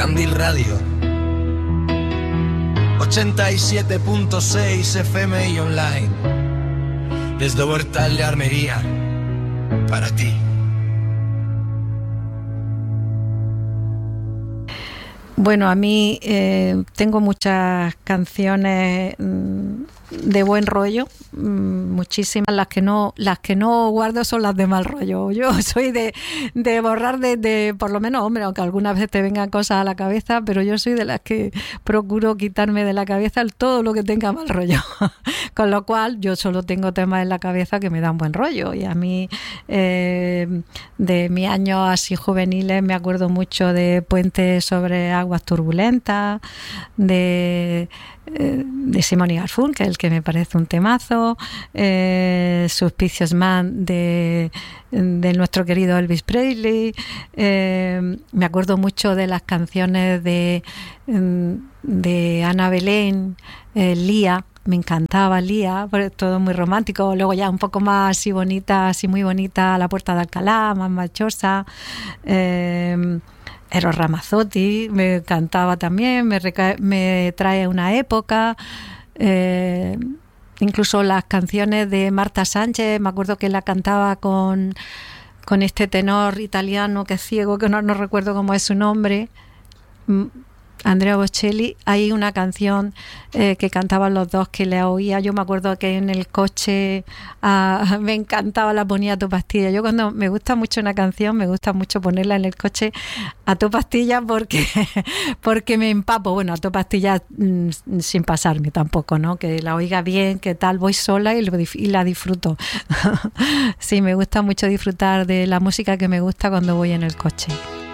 Candil Radio 87.6 FM y online desde Huertal de Armería para ti. Bueno, a mí tengo muchas canciones de buen rollo, muchísimas. Las que no guardo son las de mal rollo. Yo soy de borrar de por lo menos, hombre, aunque algunas veces te vengan cosas a la cabeza, pero yo soy de las que procuro quitarme de la cabeza todo lo que tenga mal rollo. Con lo cual yo solo tengo temas en la cabeza que me dan buen rollo. Y a mí de mis años así juveniles me acuerdo mucho de Puentes sobre aguas turbulentas, de Simon y Garfunkel, que me parece un temazo, Suspicious Man de nuestro querido Elvis Presley. Me acuerdo mucho de las canciones de Ana Belén, Lía. Me encantaba Lía, todo muy romántico. Luego ya un poco más así bonita, así muy bonita, La Puerta de Alcalá, más marchosa. Eros Ramazzotti me encantaba también, me trae una época. Incluso las canciones de Marta Sánchez, me acuerdo que la cantaba con este tenor italiano que es ciego, que no recuerdo cómo es su nombre, Andrea Bocelli. Hay una canción que cantaban los dos que le oía. Yo me acuerdo que en el coche me encantaba, la ponía a tu pastilla. Yo cuando me gusta mucho una canción, me gusta mucho ponerla en el coche a tu pastilla porque me empapo. Bueno, a tu pastilla sin pasarme tampoco, ¿no? Que la oiga bien, que tal, voy sola y la disfruto. Sí, me gusta mucho disfrutar de la música que me gusta cuando voy en el coche.